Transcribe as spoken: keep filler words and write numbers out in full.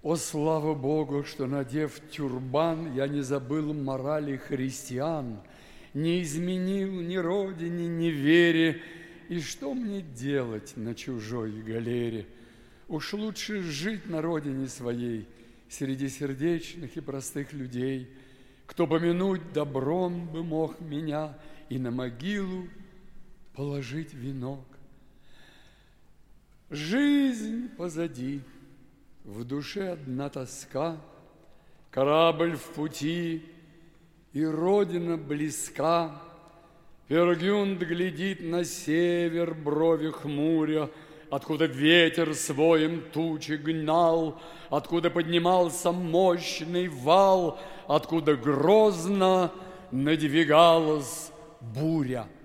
О, слава Богу, что, надев тюрбан, я не забыл морали христиан, не изменил ни родине, ни вере, и что мне делать на чужой галере? Уж лучше жить на родине своей, среди сердечных и простых людей, кто помянуть добром бы мог меня и на могилу положить венок. Жизнь позади, в душе одна тоска, корабль в пути, и родина близка. Пергюнд глядит на север, брови хмуря, откуда ветер своим тучи гнал, откуда поднимался мощный вал, откуда грозно надвигалась буря.